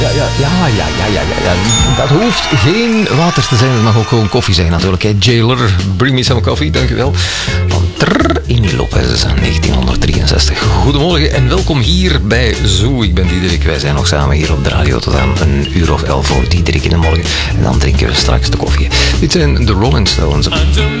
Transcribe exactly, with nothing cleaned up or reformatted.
Ja, ja, ja, ja, ja, ja, ja. Dat hoeft geen water te zijn, het mag ook gewoon koffie zijn natuurlijk. Hè. Jailer, bring me some coffee, dankjewel. Van Trrr, Amy Lopez, negentienhonderddrieënzestig. Goedemorgen en welkom hier bij Zoo. Ik ben Diederik, wij zijn nog samen hier op de radio tot aan een uur of elf voor Diederik in de morgen. En dan drinken we straks de koffie. Dit zijn de Rolling Stones.